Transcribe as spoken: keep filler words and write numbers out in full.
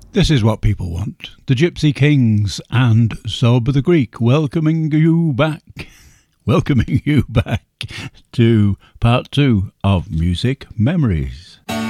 This is what people want. The Gypsy Kings and Sob the Greek welcoming you back, welcoming you back to part two of Music Memories.